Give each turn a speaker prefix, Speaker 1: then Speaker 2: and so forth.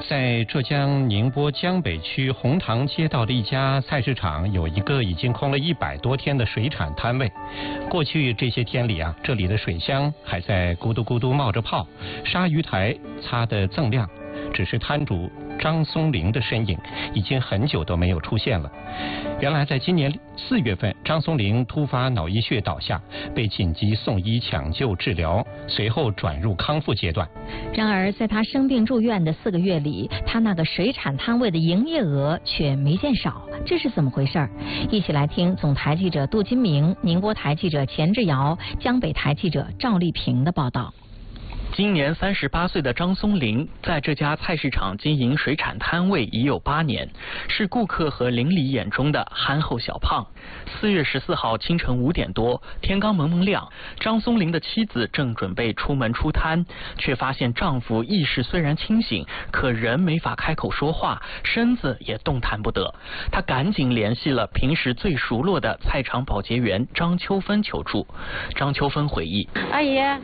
Speaker 1: 在浙江宁波江北区红塘街道的一家菜市场，有一个已经空了100多天的水产摊位。过去这些天里啊，这里的水箱还在咕嘟咕嘟冒着泡，鲨鱼台擦得锃亮。只是摊主张松龄的身影已经很久都没有出现了。原来在今年4月份，张松龄突发脑溢血倒下，被紧急送医抢救治疗，随后转入康复阶段。
Speaker 2: 然而在他生病住院的4个月里，他那个水产摊位的营业额却没见少，这是怎么回事？一起来听总台记者杜金明、宁波台记者钱志尧、江北台记者赵丽萍的报道。
Speaker 3: 今年38岁的张松龄在这家菜市场经营水产摊位已有8年，是顾客和邻里眼中的憨厚小胖。4月14号清晨5点多，天刚蒙蒙亮，张松龄的妻子正准备出门出摊，却发现丈夫意识虽然清醒，可人没法开口说话，身子也动弹不得。她赶紧联系了平时最熟络的菜场保洁员张秋芬求助。张秋芬回忆：
Speaker 4: 阿姨，